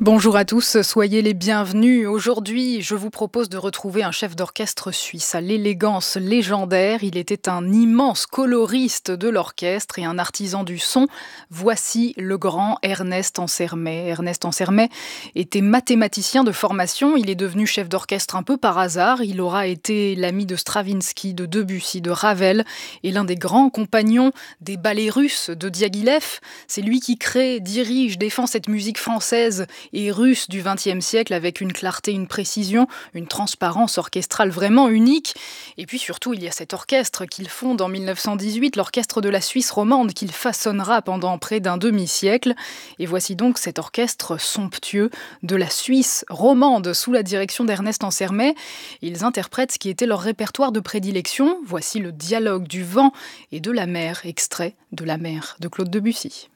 Bonjour à tous, soyez les bienvenus. Aujourd'hui, je vous propose de retrouver un chef d'orchestre suisse à l'élégance légendaire. Il était un immense coloriste de l'orchestre et un artisan du son. Voici le grand Ernest Ansermet. Ernest Ansermet était mathématicien de formation. Il est devenu chef d'orchestre un peu par hasard. Il aura été l'ami de Stravinsky, de Debussy, de Ravel et l'un des grands compagnons des ballets russes de Diaghilev. C'est lui qui crée, dirige, défend cette musique française et russe du XXe siècle avec une clarté, une précision, une transparence orchestrale vraiment unique. Et puis surtout, il y a cet orchestre qu'il fonde en 1918, l'orchestre de la Suisse romande qu'il façonnera pendant près d'un demi-siècle. Et voici donc cet orchestre somptueux de la Suisse romande sous la direction d'Ernest Ansermet. Ils interprètent ce qui était leur répertoire de prédilection. Voici le dialogue du vent et de la mer, extrait de La mer de Claude Debussy.